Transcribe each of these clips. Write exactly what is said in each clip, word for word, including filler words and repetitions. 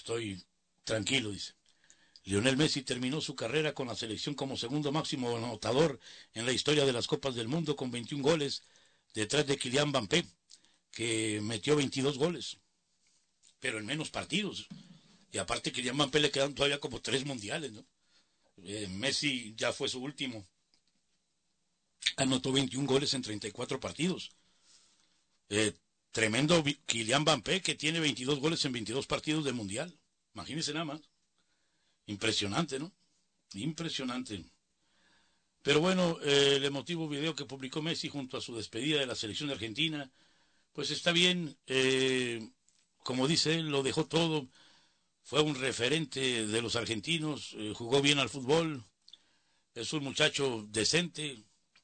estoy tranquilo, dice. Lionel Messi terminó su carrera con la selección como segundo máximo anotador en la historia de las Copas del Mundo con veintiún goles, detrás de Kylian Mbappé, que metió veintidós goles, pero en menos partidos. Y aparte Kylian Mbappé le quedan todavía como tres mundiales, ¿no? Eh, Messi ya fue su último. Anotó veintiún goles en treinta y cuatro partidos. Eh, tremendo Kylian Mbappé, que tiene veintidós goles en veintidós partidos de mundial. Imagínense nada más. Impresionante, ¿no? Impresionante. Pero bueno, eh, el emotivo video que publicó Messi junto a su despedida de la selección de Argentina, pues está bien. Eh, como dice él, lo dejó todo. Fue un referente de los argentinos, eh, jugó bien al fútbol, es un muchacho decente,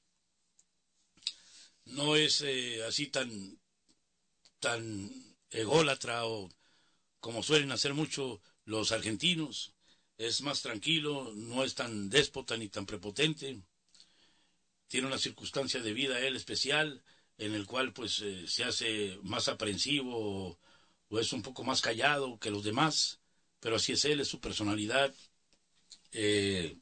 no es eh, así tan, tan ególatra o como suelen hacer mucho los argentinos, es más tranquilo, no es tan déspota ni tan prepotente, tiene una circunstancia de vida él especial, en el cual pues eh, se hace más aprensivo o, o es un poco más callado que los demás, pero así es él, es su personalidad. Eh,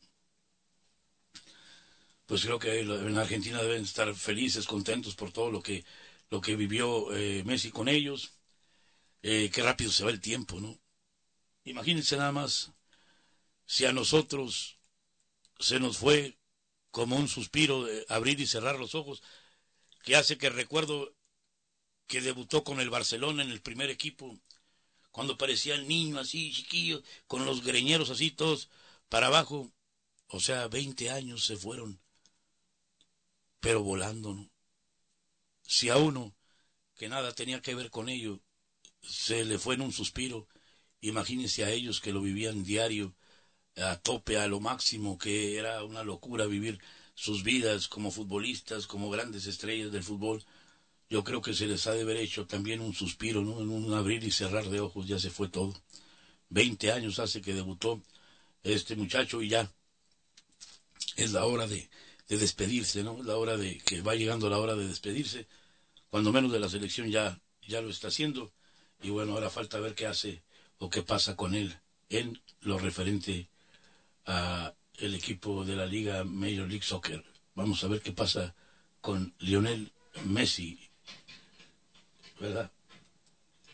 pues creo que en Argentina deben estar felices, contentos por todo lo que lo que vivió eh, Messi con ellos. Eh, qué rápido se va el tiempo, ¿no? Imagínense nada más, si a nosotros se nos fue como un suspiro de abrir y cerrar los ojos, que hace que recuerdo que debutó con el Barcelona en el primer equipo, cuando parecía el niño así, chiquillo, con los greñeros así todos para abajo. O sea, veinte años se fueron, pero volando, ¿no? Si a uno, que nada tenía que ver con ello, se le fue en un suspiro, imagínense a ellos que lo vivían diario, a tope, a lo máximo, que era una locura vivir sus vidas como futbolistas, como grandes estrellas del fútbol. Yo creo que se les ha de haber hecho también un suspiro, ¿no? En un abrir y cerrar de ojos, ya se fue todo. Veinte años hace que debutó este muchacho y ya es la hora de, de despedirse, ¿no? La hora de que va llegando la hora de despedirse, cuando menos de la selección ya, ya lo está haciendo, y bueno, ahora falta ver qué hace o qué pasa con él en lo referente a el equipo de la Liga Major League Soccer. Vamos a ver qué pasa con Lionel Messi, ¿verdad?